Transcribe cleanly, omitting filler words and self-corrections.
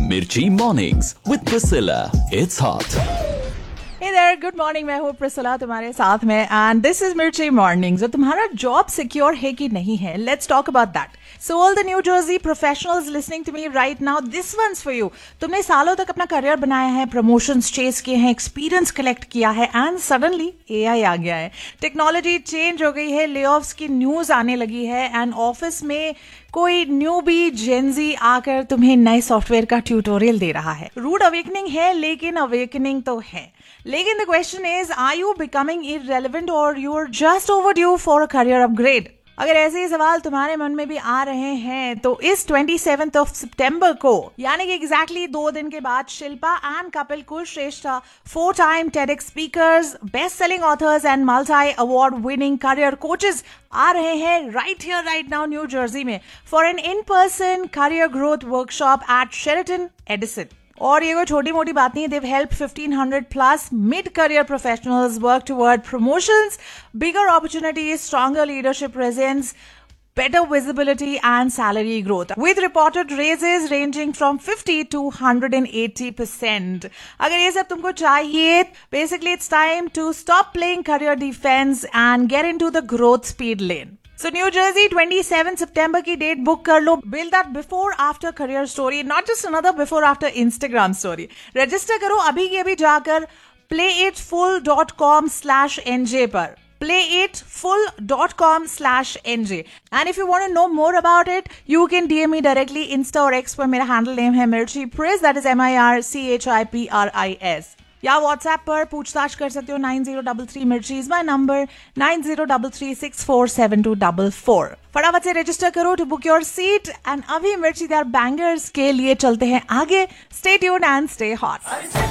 Mirchi Mornings with Priscilla. It's hot. Hey there, good morning. मैं हूँ Priscilla तुम्हारे साथ में एंड दिस इज मिर्ची मॉर्निंग्स। और तुम्हारा जॉब सिक्योर है कि नहीं है, let's talk about that. So all the new Jersey professionals listening to me right now, this once for you. तुमने सालों तक अपना करियर बनाया है, प्रमोशंस चेस किए हैं, एक्सपीरियंस कलेक्ट किया है एंड सडनली एआई आ गया है, टेक्नोलॉजी चेंज हो गई है, लेऑफ्स की न्यूज आने लगी है एंड ऑफिस में कोई न्यूबी जेनजी आकर तुम्हें नए सॉफ्टवेयर का ट्यूटोरियल दे रहा है। रूड अवेकनिंग है, लेकिन अवेकनिंग तो है। लेकिन the question is, are you becoming irrelevant और you are just overdue for a career upgrade? अगर ऐसे ही सवाल तुम्हारे मन में भी आ रहे हैं तो इस 27th of September को, यानी कि एग्जैक्टली 2 दिन के बाद, Shilpa and Kapil Kulshreshtha, 4-time TEDx speakers, best selling authors and multi award winning career coaches आ रहे हैं right here right now new Jersey में for an in-person career growth workshop eight Sheraton Edison. और ये कोई छोटी मोटी बात नहीं है। They've helped 1500 plus mid-career professionals work toward promotions, bigger opportunities, stronger leadership presence, better visibility and salary growth, with reported raises ranging from 50 to 180%. अगर ये सब तुमको चाहिए, basically it's time to stop playing career defense and get into the growth speed lane. So New Jersey 27 September की date book कर लो. Build that before after career story, not just another before after Instagram story. Register करो अभी के अभी जाकर playitfull.com/nj पर, playitfull.com/nj. And if you want to know more about it, you can DM me directly Insta और X पर. मेरा handle name है मिर्ची प्रिस, that is MIRCHIPRIS. या व्हाट्सएप पर पूछताछ कर सकते हो. 9033 मिर्ची इज माई नंबर, 9033647244. फटाफट से रजिस्टर करो to book your seat and अभी मिर्ची देयर बैंगर्स के लिए चलते हैं आगे. Stay tuned and stay hot.